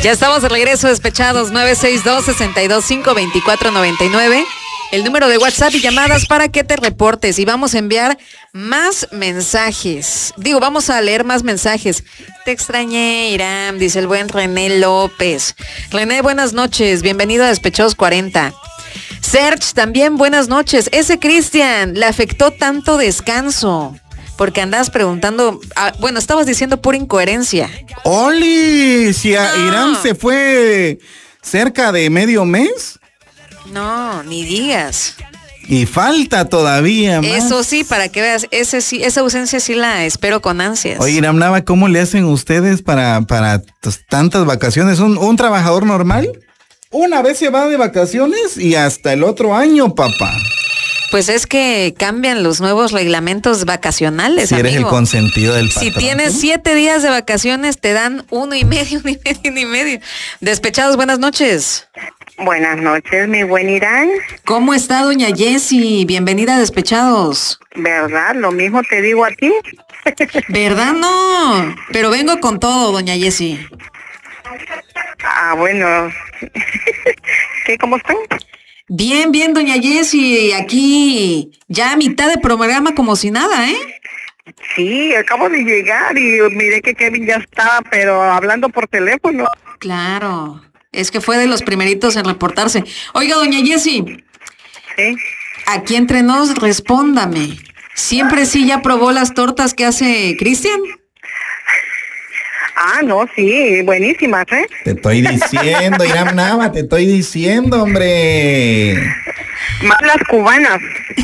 Ya estamos de regreso, despechados. 962-625-2499. El número de WhatsApp y llamadas para que te reportes. Y vamos a enviar más mensajes. Vamos a leer más mensajes. Te extrañé, Irán, dice el buen René López. René, buenas noches. Bienvenido a Despechados 40. Serge, también buenas noches. Ese Cristian, le afectó tanto descanso. Porque andabas preguntando, estabas diciendo pura incoherencia. ¡Oli! Si Irán se fue cerca de medio mes. No, ni digas. Y falta todavía más. Eso sí, para que veas, esa ausencia sí la espero con ansias. Oye, Irán Nava, ¿cómo le hacen ustedes para tantas vacaciones? ¿Un trabajador normal? Una vez se va de vacaciones y hasta el otro año, papá. Pues es que cambian los nuevos reglamentos vacacionales, si eres amigo. El consentido del patrón. Si tienes 7 días de vacaciones, te dan 1,5. Despechados, buenas noches. Buenas noches, mi buen Irán. ¿Cómo está doña Jessie? Bienvenida a Despechados. ¿Verdad? Lo mismo te digo a ti. ¿Verdad? No, pero vengo con todo, doña Jessie. Bueno. ¿Qué? ¿Cómo están? Bien, doña Jessie, aquí ya a mitad de programa como si nada, ¿eh? Sí, acabo de llegar y miré que Kevin ya estaba, pero hablando por teléfono. Claro, es que fue de los primeritos en reportarse. Oiga, doña Jessie. Sí. Aquí entre nos, respóndame. ¿Siempre sí ya probó las tortas que hace Cristian? No, sí, buenísimas, ¿eh? Te estoy diciendo, Irán Nava, te estoy diciendo, hombre. Más las cubanas.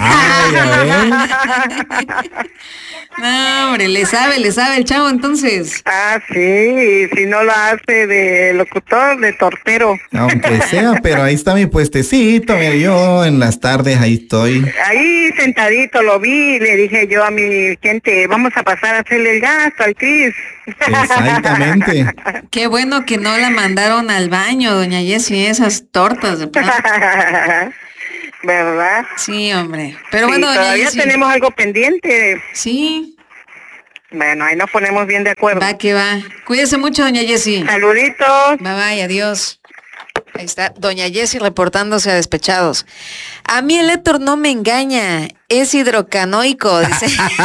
No, hombre, le sabe el chavo entonces. Sí, si no lo hace de locutor, de tortero. Aunque sea, pero ahí está mi puestecito, mira, yo en las tardes ahí estoy. Ahí sentadito lo vi, le dije yo a mi gente, vamos a pasar a hacerle el gasto al Cris. Exactamente. Qué bueno que no la mandaron al baño, doña Jessie, esas tortas de plata. ¿Verdad? Sí, hombre. Pero sí, bueno, todavía Jessie, tenemos algo pendiente. Sí. Bueno, ahí nos ponemos bien de acuerdo. Va que va. Cuídese mucho, doña Jessie. Saluditos. Bye, adiós. Ahí está, doña Jessie reportándose a Despechados. A mí el Héctor no me engaña, es hidrocanoico, dice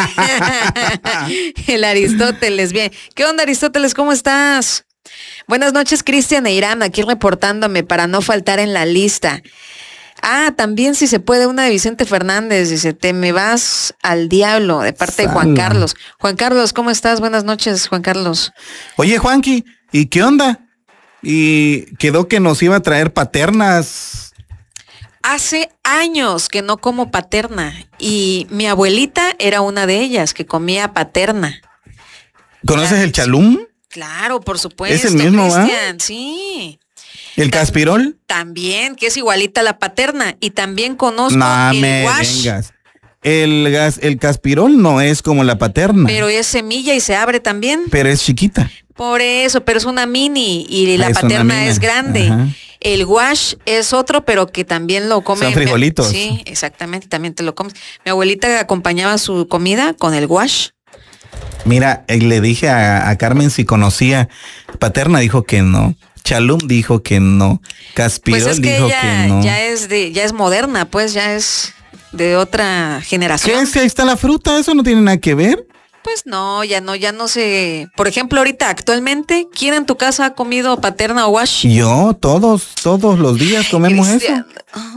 el Aristóteles. Bien, ¿qué onda, Aristóteles? ¿Cómo estás? Buenas noches, Cristian e Irán, aquí reportándome para no faltar en la lista. También si se puede una de Vicente Fernández, dice, te me vas al diablo, de parte de Juan Carlos. Juan Carlos, ¿cómo estás? Buenas noches, Juan Carlos. Oye, Juanqui, ¿y qué onda? Y quedó que nos iba a traer paternas. Hace años que no como paterna y mi abuelita era una de ellas que comía paterna. ¿Conoces el chalum? Claro, por supuesto. Es el mismo, Cristian, sí. ¿El caspirol? También, que es igualita a la paterna. Y también conozco el wash. El caspirol no es como la paterna. Pero es semilla y se abre también. Pero es chiquita. Por eso, pero es una mini y la paterna es grande. Ajá. El wash es otro, pero que también lo come. Son frijolitos. Sí, exactamente, también te lo comes. Mi abuelita acompañaba su comida con el wash. Mira, le dije a Carmen si conocía paterna, dijo que no. Chalum dijo que no. Caspirol pues es que dijo que no. Ya es moderna, pues ya es de otra generación. ¿Qué es? Ahí está la fruta, eso no tiene nada que ver. Pues no, ya no sé. Por ejemplo, ahorita actualmente, ¿quién en tu casa ha comido paterna o wash? Yo, todos los días comemos eso.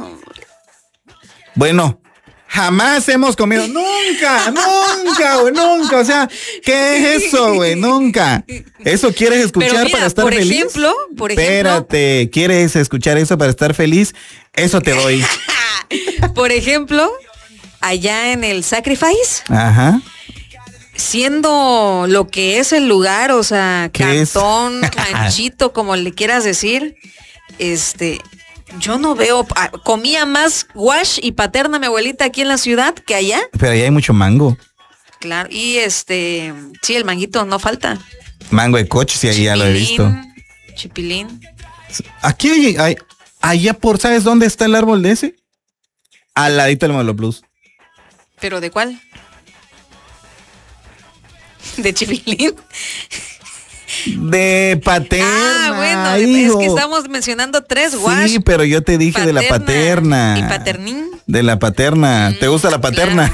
Bueno, jamás hemos comido, nunca, o sea, ¿qué es eso, güey? Nunca. ¿Eso quieres escuchar mira, para estar por feliz? Por ejemplo. Espérate, ¿quieres escuchar eso para estar feliz? Eso te doy. Por ejemplo, allá en el Sacrifice. Ajá. Siendo lo que es el lugar, o sea, cantón, ranchito, como le quieras decir, yo no veo, comía más wash y paterna mi abuelita aquí en la ciudad que allá. Pero allá hay mucho mango. Claro, y sí, el manguito no falta. Mango de coche, sí, ahí ya lo he visto. Chipilín. Aquí hay allá por, ¿sabes dónde está el árbol de ese? Al ladito del Modelo Plus. ¿Pero de cuál? ¿De chipilín? De Paterna. Bueno, hijo. es que estamos mencionando 3 wash. Sí, pero yo te dije de la Paterna. ¿Y Paternín? De la Paterna. ¿Te gusta la Paterna?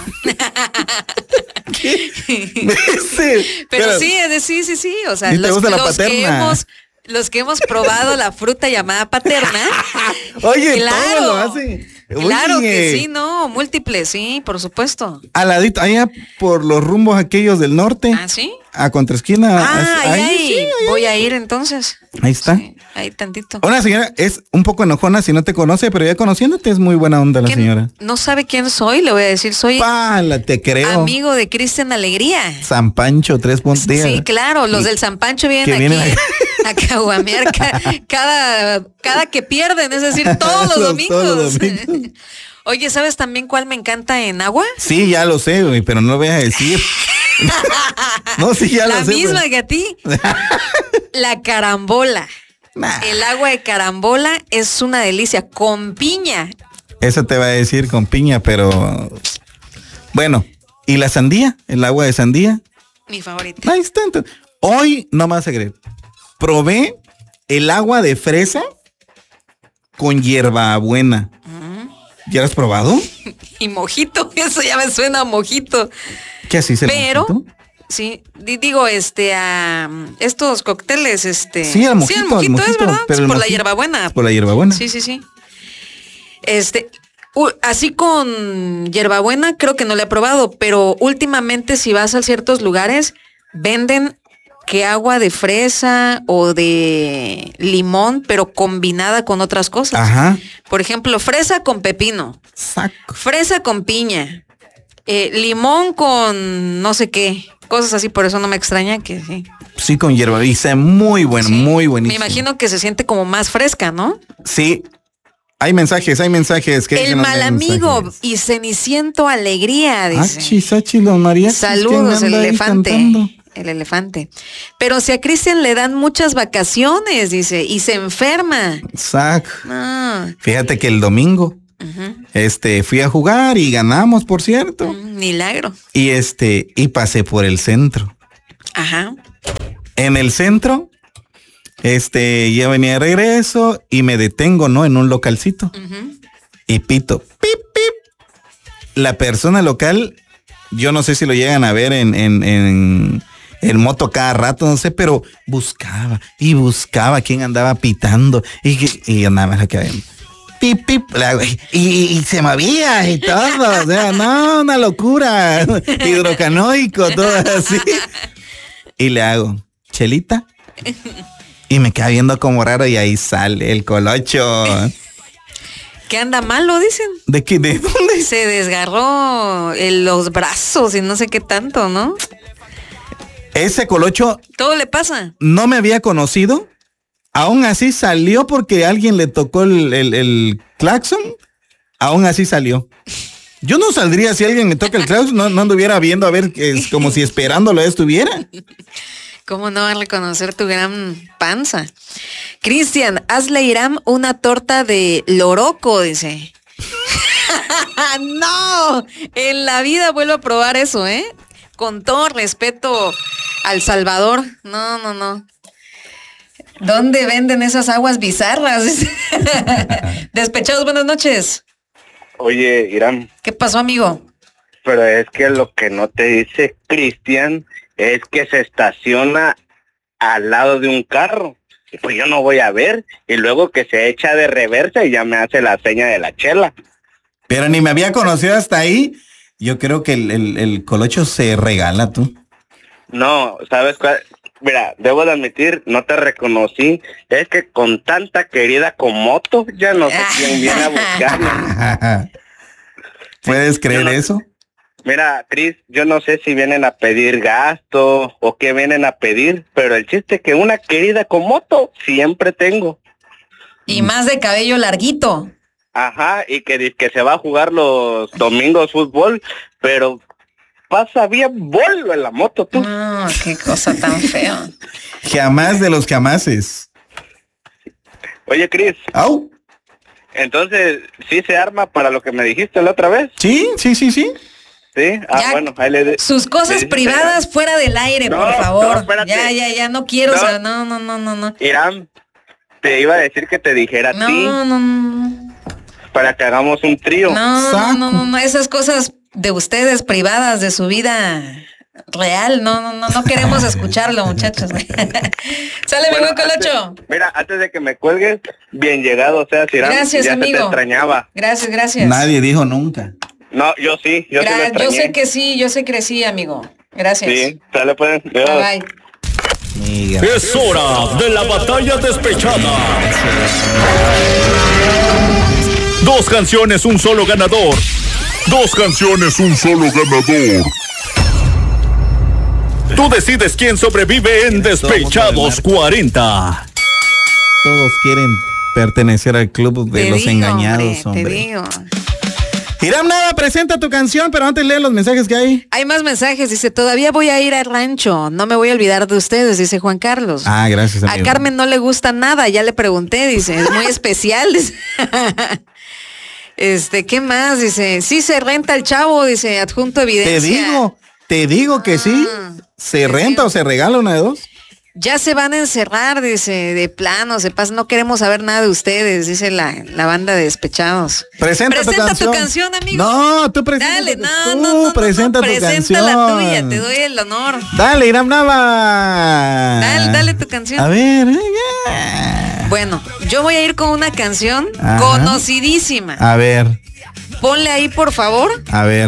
Pero sí, o sea, ¿sí te gusta la Paterna? Los que hemos probado la fruta llamada Paterna. Oye, claro, todo lo hace. Claro Oye. que sí, no, múltiples, sí, por supuesto. Al ladito, allá por los rumbos aquellos del norte. ¿Ah, sí? A contraesquina. Ahí. Sí, Voy a ir entonces. Ahí está. Sí, ahí tantito. Una señora es un poco enojona si no te conoce, pero ya conociéndote es muy buena onda la señora. No sabe quién soy, le voy a decir, soy Pala, te creo. amigo de Cristian Alegría. San Pancho, 3 puntos. Sí, claro, los del San Pancho vienen aquí a caguamear cada que pierden, es decir, todos los domingos. Oye, ¿sabes también cuál me encanta en agua? Sí, ya lo sé, güey, pero no lo voy a decir. No, sí, ya lo sé. La misma que a ti. La carambola. Nah. El agua de carambola es una delicia, con piña. Eso te va a decir con piña, pero... Bueno, ¿y la sandía? ¿El agua de sandía? Mi favorita. Ahí está. Hoy, no más secreto, probé el agua de fresa con hierbabuena. ¿Ya lo has probado? Y mojito, eso ya me suena a mojito. ¿Qué así se Pero, sí, digo, a estos cócteles, Sí, el mojito, es verdad, pero por la hierbabuena. Por la hierbabuena. Sí. Así con hierbabuena creo que no le he probado, pero últimamente si vas a ciertos lugares, venden que agua de fresa o de limón, pero combinada con otras cosas. Ajá. Por ejemplo, fresa con pepino. Saco. Fresa con piña. Limón con no sé qué. Cosas así, por eso no me extraña que sí. Sí, con hierba. Y está muy bueno, Sí. muy buenísimo. Me imagino que se siente como más fresca, ¿no? Sí. Hay mensajes. Que El mal amigo y Ceniciento Alegría, dice. Sachi, don María. Saludos, el elefante. El elefante. Pero si a Cristian le dan muchas vacaciones, dice, y se enferma. Saco. No. Fíjate que el domingo, fui a jugar y ganamos, por cierto. Milagro. Y pasé por el centro. Ajá. En el centro, ya venía de regreso y me detengo, ¿no? En un localcito. Y pito, pip, pip. La persona local, yo no sé si lo llegan a ver en moto cada rato, no sé, pero buscaba quién andaba pitando y andaba la que pip, pip, y se movía y todo, o sea, no, una locura, hidrocanoico, todo así. Y le hago, chelita, y me queda viendo como raro y ahí sale el colocho. ¿Qué anda malo, dicen? ¿De qué? ¿De dónde? Se desgarró los brazos y no sé qué tanto, ¿no? Ese colocho Todo le pasa. no me había conocido. Aún así salió porque alguien le tocó el claxon. Aún así salió. Yo no saldría si alguien me toca el claxon. No anduviera viendo a ver, es como si esperándolo estuviera. ¿Cómo no va a reconocer tu gran panza? Cristian, hazle a Irán una torta de loroco, dice. No, en la vida vuelvo a probar eso, ¿eh? Con todo respeto al Salvador. No. ¿Dónde venden esas aguas bizarras? Despechados, buenas noches. Oye, Irán. ¿Qué pasó, amigo? Pero es que lo que no te dice Cristian es que se estaciona al lado de un carro. Y pues yo no voy a ver. Y luego que se echa de reversa y ya me hace la seña de la chela. Pero ni me había conocido hasta ahí. Yo creo que el colocho se regala, tú. No, ¿sabes cuál? Mira, debo de admitir, no te reconocí. Es que con tanta querida con moto, ya no sé quién viene a buscarme. ¿Puedes creer eso? Mira, Cris, yo no sé si vienen a pedir gasto o qué vienen a pedir, pero el chiste es que una querida con moto siempre tengo. Y más de cabello larguito. Ajá, y que se va a jugar los domingos fútbol, pero pasa bien bolo en la moto, tú. No, qué cosa tan fea. Jamás de los jamases. Oye, Cris. ¿Au? Entonces, ¿sí se arma para lo que me dijiste la otra vez? Sí. ¿Sí? Ya, Bueno, ahí le sus cosas le- privadas fuera del aire, No, por favor. no, espérate. Ya, no quiero No. saber. No. Irán, te iba a decir que te dijera a ti No. para que hagamos un trío. No, esas cosas de ustedes privadas, de su vida real, no queremos escucharlo, muchachos. Sale, mi buen Colocho. Mira, antes de que me cuelgues, bien llegado, o sea, Irán, Gracias, ya amigo. se te extrañaba. Gracias. Nadie dijo nunca. No, yo sí lo Yo extrañé. sé que sí, yo sé que sí, amigo. Gracias. Sí, sale pues. Dios. Bye. Amiga. Es hora de la batalla despechada. 2 canciones, un solo ganador. 2 canciones, un solo ganador. Tú decides quién sobrevive en Despechados 40. Todos quieren pertenecer al club de los engañados, hombre. Te digo. Hiram Nava, presenta tu canción, pero antes lee los mensajes que hay. Hay más mensajes, dice, todavía voy a ir al rancho, no me voy a olvidar de ustedes, dice Juan Carlos. Ah, gracias, amigo. A Carmen no le gusta nada, ya le pregunté, dice, es muy especial. Dice. ¿Qué más? Dice, sí se renta el chavo, dice, adjunto evidencia. Te digo que sí. ¿Se renta o se regala una de dos? Ya se van a encerrar, dice, de plano, se pasa, no queremos saber nada de ustedes, dice la banda de Despechados. Presenta tu canción, amigo. No, tú presenta. Dale, presenta tu presenta canción. la tuya, te doy el honor. Dale, Hiram Nava. Dale tu canción. A ver. Bueno, yo voy a ir con una canción Ajá. conocidísima. A ver. Ponle ahí, por favor. A ver.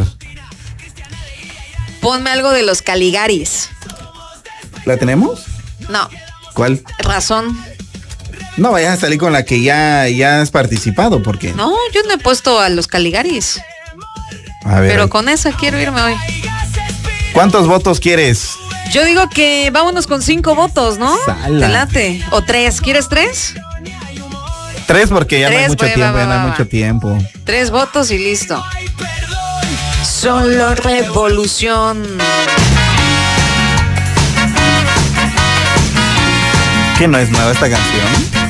Ponme algo de los Caligaris. ¿La tenemos? No, ¿Cuál? Razón. No vayas a salir con la que ya has participado, porque. No, yo no he puesto a los Caligaris. A ver. Pero con esa quiero irme hoy. ¿Cuántos votos quieres? Yo digo que vámonos con 5 votos, ¿no? Sala. Te late. O 3. ¿Quieres 3? 3 porque ya no hay 3, mucho pues, tiempo, ya no hay va. mucho tiempo. 3 votos y listo. Solo revolución. ¿Qué no es nueva esta canción?